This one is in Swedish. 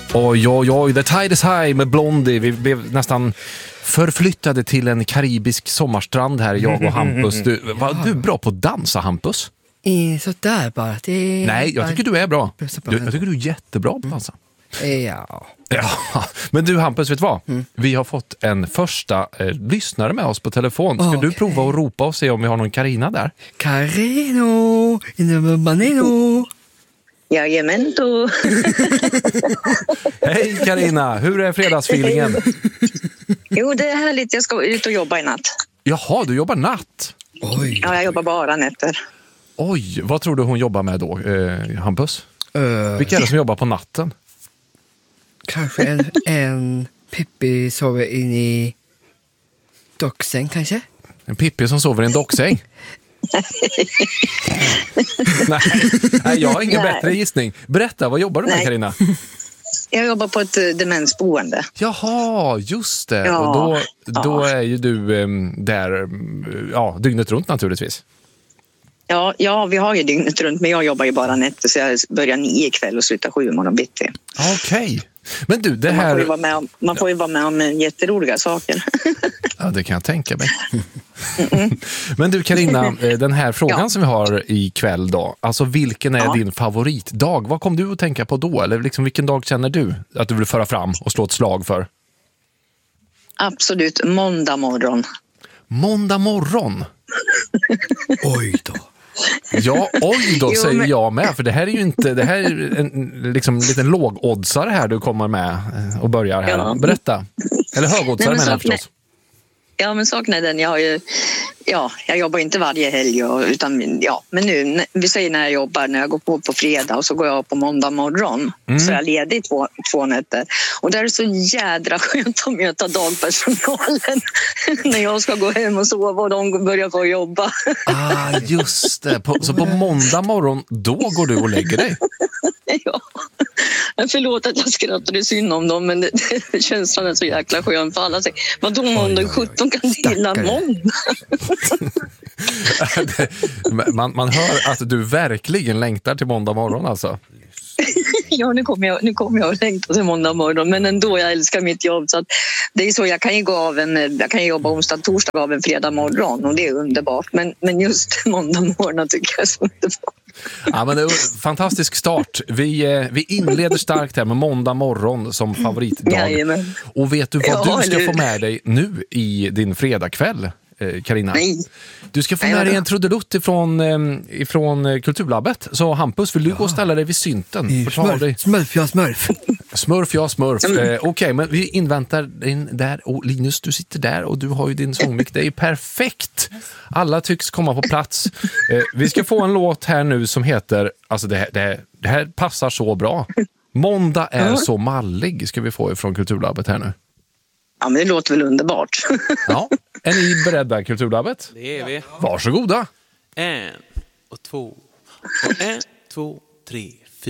Oj, oj, oj, The Tide is High med Blondie. Vi blev nästan förflyttade till en karibisk sommarstrand här, jag och Hampus. Du är bra på att dansa, Hampus? Så där bara. Nej, jag tycker du är bra. Jag tycker du är jättebra på att dansa. Ja, men du Hampus, vet du vad? Vi har fått en första lyssnare med oss på telefon. Ska du prova att ropa och se om vi har någon Carina där? Carino, Maneno. Jajamento. Hej Carina, hur är fredagsfeelingen? Jo, det är härligt. Jag ska ut och jobba i natt. Jaha, du jobbar natt? Oj. Ja, jag jobbar bara nätter. Oj, vad tror du hon jobbar med då, Hampus? Vilka är det som jobbar på natten? Kanske en Pippi sover in i docksäng kanske? En Pippi som sover i en docksäng? Nej, jag har ingen bättre gissning. Berätta, vad jobbar du med, Carina? Jag jobbar på ett demensboende. Jaha, just det. Ja, och då är ju du där dygnet runt naturligtvis. Ja, vi har ju dygnet runt, men jag jobbar ju bara nätter, så jag börjar 9 ikväll och slutar 7 imorgon bitti. Okej. Men du, det här... Man får ju vara med om jätteroliga saker. Ja, det kan jag tänka mig. Men du Carina, den här frågan som vi har ikväll då, alltså vilken är din favoritdag? Vad kom du att tänka på då? Eller liksom, vilken dag känner du att du vill föra fram och slå ett slag för? Absolut, måndag morgon. Måndag morgon? Oj då. Ja, oj då, säger jag med. För det här är ju inte, det här är en liksom, liten lågoddsare här du kommer med och börjar här. Ja. Berätta. Eller högoddsare menar jag förstås. Ja, men saken är den, jag jobbar inte varje helg, men nu, vi säger när jag går på fredag och så går jag på måndag morgon, så jag är ledig 2 nätter. Och där är det så jädra skönt att möta dagpersonalen när jag ska gå hem och sova och de börjar få jobba. Just det. Så på måndag morgon, då går du och lägger dig? Ja, förlåt att jag skrattade synd om dem, men det känns så jäkla skön för alla. Vadå måndag 17 kan gilla måndag? man hör att du verkligen längtar till måndag morgon alltså. Ja, nu kommer jag att längta till måndag morgon, men ändå, jag älskar mitt jobb, så att det är så, jag kan jobba onsdag, torsdag av en fredag morgon och det är underbart, men just måndag morgon tycker jag är så underbart. Ja, men det är en fantastisk start. Vi inleder starkt här med måndag morgon som favoritdag. Jajamän. Och vet du vad du ska få med dig nu i din fredagkväll, Carina? Nej. Du ska få med dig en trudelutt ifrån Kulturlabbet. Så Hampus, vill du gå och ställa dig vid synten? Smurf. Okej, men vi inväntar din där. Och Linus, du sitter där och du har ju din sångmick. Det är perfekt. Alla tycks komma på plats. Vi ska få en låt här nu som heter, alltså det här passar så bra. Måndag är så mallig ska vi få ifrån Kulturlabbet här nu. Ja, men det låter väl underbart. Ja, är ni beredda, Kulturlabbet? Det är vi. Varsågoda. 1 och 2 och 1, 2, 3.